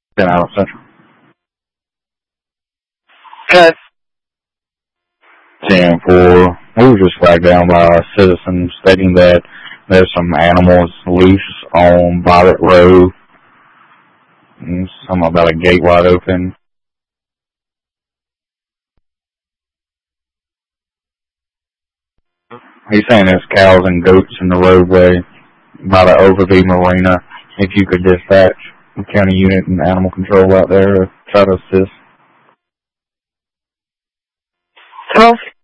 10 out of Central. Okay. 10-4. We were just flagged down by a citizen stating that there's some animals loose on Violet Road. Something about a gate wide open. He's saying there's cows and goats in the roadway by the Overby Marina. If you could dispatch the county unit and animal control out there to try to assist. 12.